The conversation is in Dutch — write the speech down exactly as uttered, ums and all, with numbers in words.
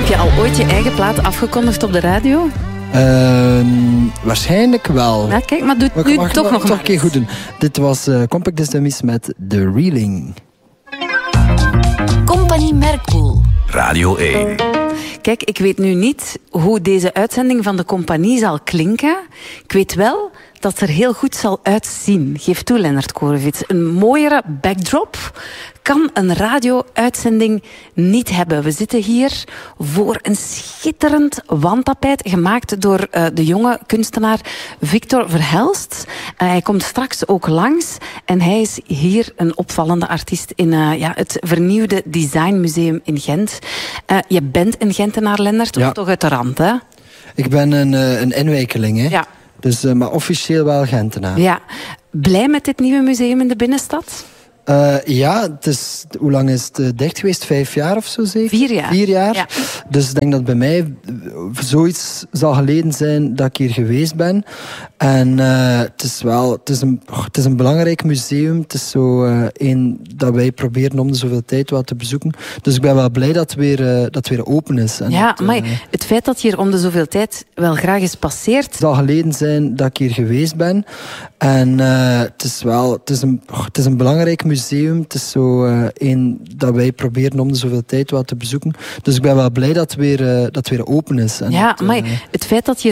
Heb je al ooit je eigen plaat afgekondigd op de radio? Uh, waarschijnlijk wel. Ja, kijk, maar doe het nu mag, toch mag, nog toch maar een keer goed doen. Dit was uh, Compact Disdummies met The Reeling. Compagnie Merkpoel. Radio één. Kijk, ik weet nu niet hoe deze uitzending van de compagnie zal klinken. Ik weet wel dat het er heel goed zal uitzien. Geef toe, Lennart Korevits. Een mooiere backdrop kan een radio-uitzending niet hebben. We zitten hier voor een schitterend wandtapijt gemaakt door uh, de jonge kunstenaar Victor Verhelst. Uh, hij komt straks ook langs en hij is hier een opvallende artiest in uh, ja, het vernieuwde Designmuseum in Gent. Uh, je bent een Gentenaar, Lennart, ja. Of toch uit de rand, hè? Ik ben een, uh, een inwijkeling, hè? Ja. Dus, uh, maar officieel wel Gentenaar. Ja. Blij met dit nieuwe museum in de binnenstad? Uh, ja, het is, hoe lang is het uh, dicht geweest? Vijf jaar of zo zeker? Vier jaar. Vier jaar. Ja. Dus ik denk dat bij mij zoiets zal geleden zijn dat ik hier geweest ben. En uh, het is wel, het is een, oh, het is een belangrijk museum. Het is zo uh, een dat wij proberen om de zoveel tijd wat te bezoeken. Dus ik ben wel blij dat het weer, uh, dat het weer open is. En ja, dat, uh, maar het feit dat je hier om de zoveel tijd wel graag eens passeert. Het zal geleden zijn dat ik hier geweest ben. En uh, het is wel, het is een, oh, het is een belangrijk museum. Het is zo uh, een dat wij proberen om de zoveel tijd wat te bezoeken. Dus ik ben wel blij dat het weer, uh, dat het weer open is. En ja, dat, uh, maar het feit dat je